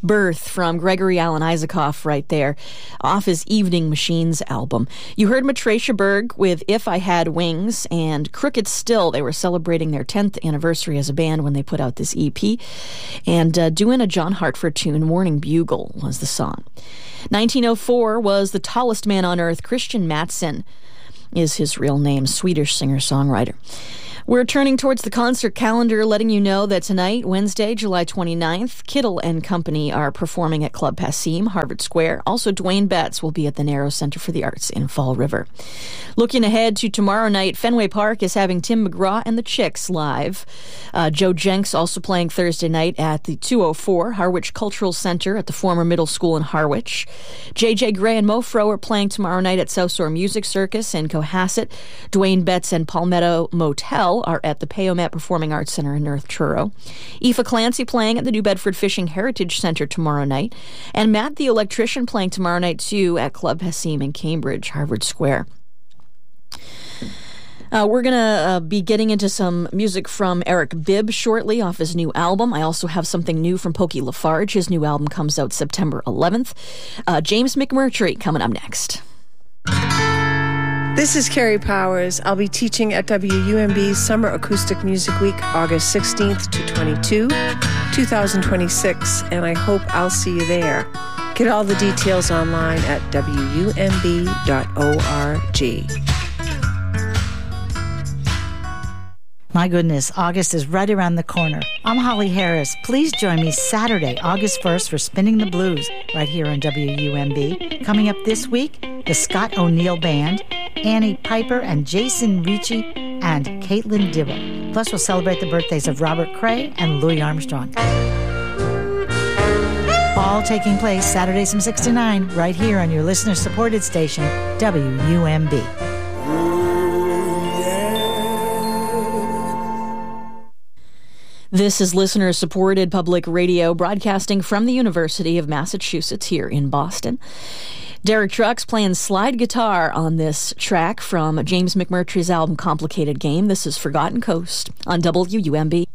Birth from Gregory Alan Isaacoff right there, off his Evening Machines album. You heard Matracia Berg with If I Had Wings, and Crooked Still. They were celebrating their 10th anniversary as a band when they put out this EP. And doing a John Hartford tune, Morning Bugle was the song. 1904 was The Tallest Man on Earth. Christian Matson is his real name, Swedish singer-songwriter. We're turning towards the concert calendar, letting you know that tonight, Wednesday, July 29th, Kittle and Company are performing at Club Passim, Harvard Square. Also, Dwayne Betts will be at the Narrow Center for the Arts in Fall River. Looking ahead to tomorrow night, Fenway Park is having Tim McGraw and the Chicks live. Joe Jenks also playing Thursday night at the 204 Harwich Cultural Center at the former middle school in Harwich. J.J. Gray and Mofro are playing tomorrow night at South Shore Music Circus in Cohasset. Dwayne Betts and Palmetto Motel are at the Payomet Performing Arts Center in North Truro. Aoife Clancy playing at the New Bedford Fishing Heritage Center tomorrow night. And Matt the Electrician playing tomorrow night, too, at Club Passim in Cambridge, Harvard Square. We're going to be getting into some music from Eric Bibb shortly off his new album. I also have something new from Pokey Lafarge. His new album comes out September 11th. James McMurtry coming up next. This is Carrie Powers. I'll be teaching at WUMB's Summer Acoustic Music Week, August 16th to 22, 2026, and I hope I'll see you there. Get all the details online at WUMB.org. My goodness, August is right around the corner. I'm Holly Harris. Please join me Saturday, August 1st for Spinning the Blues right here on WUMB. Coming up this week, the Scott O'Neill Band, Annie Piper and Jason Ricci, and Caitlin Dibble. Plus, we'll celebrate the birthdays of Robert Cray and Louis Armstrong. All taking place Saturdays from 6 to 9 right here on your listener-supported station, WUMB. This is listener-supported public radio broadcasting from the University of Massachusetts here in Boston. Derek Trucks playing slide guitar on this track from James McMurtry's album Complicated Game. This is Forgotten Coast on WUMB.